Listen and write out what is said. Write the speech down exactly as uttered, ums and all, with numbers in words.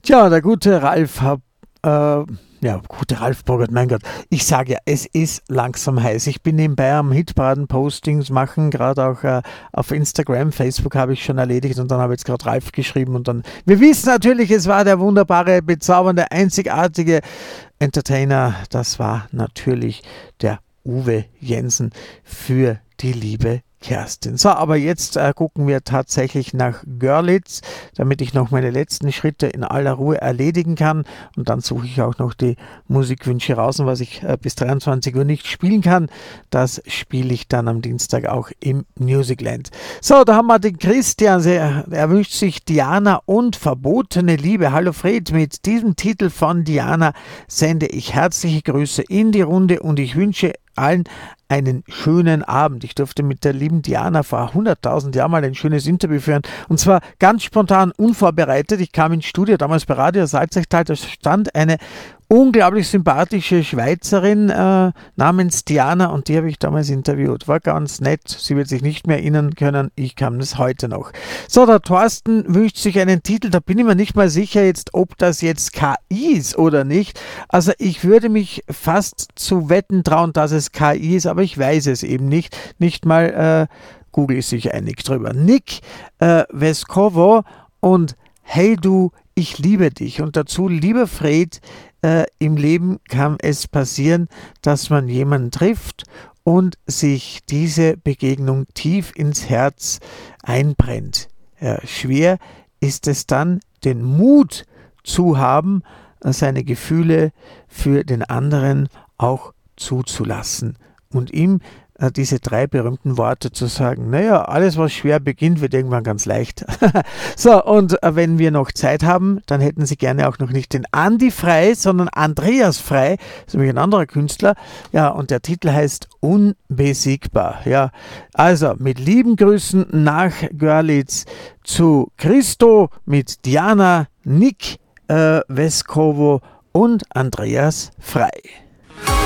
Tja, der gute Ralf hat, äh, ja, gute Ralf Bogart, mein Gott. Ich sage ja, es ist langsam heiß. Ich bin nebenbei am Hitparaden-Postings machen, gerade auch äh, auf Instagram, Facebook habe ich schon erledigt und dann habe ich jetzt gerade Ralf geschrieben und dann, wir wissen natürlich, es war der wunderbare, bezaubernde, einzigartige Entertainer. Das war natürlich der Uwe Jensen für die liebe Kerstin. So, aber jetzt äh, gucken wir tatsächlich nach Görlitz, damit ich noch meine letzten Schritte in aller Ruhe erledigen kann. Und dann suche ich auch noch die Musikwünsche raus. Und was ich äh, bis dreiundzwanzig Uhr nicht spielen kann, das spiele ich dann am Dienstag auch im Musicland. So, da haben wir den Christian. Er, er wünscht sich Diana und verbotene Liebe. Hallo Fred, mit diesem Titel von Diana sende ich herzliche Grüße in die Runde und ich wünsche allen einen schönen Abend. Ich durfte mit der lieben Diana vor hunderttausend Jahren mal ein schönes Interview führen und zwar ganz spontan, unvorbereitet. Ich kam ins Studio, damals bei Radio Salzachtal, da stand eine unglaublich sympathische Schweizerin äh, namens Diana und die habe ich damals interviewt. War ganz nett, sie wird sich nicht mehr erinnern können, ich kann das heute noch. So, der Thorsten wünscht sich einen Titel, da bin ich mir nicht mal sicher jetzt, ob das jetzt K I ist oder nicht. Also ich würde mich fast zu wetten trauen, dass es K I ist, aber ich weiß es eben nicht. Nicht mal äh, Google ist sich einig drüber. Nick äh, Veskovo und Hey du, ich liebe dich. Und dazu, lieber Fred, äh, im Leben kann es passieren, dass man jemanden trifft und sich diese Begegnung tief ins Herz einbrennt. Ja, schwer ist es dann, den Mut zu haben, seine Gefühle für den anderen auch zuzulassen und ihm äh, diese drei berühmten Worte zu sagen. Naja, alles was schwer beginnt, wird irgendwann ganz leicht. So, und äh, wenn wir noch Zeit haben, dann hätten Sie gerne auch noch nicht den Andi Frei, sondern Andreas Frei, das ist nämlich ein anderer Künstler. Ja, und der Titel heißt Unbesiegbar. Ja, also mit lieben Grüßen nach Görlitz zu Christo mit Diana, Nick äh, Veskovo und Andreas Frei.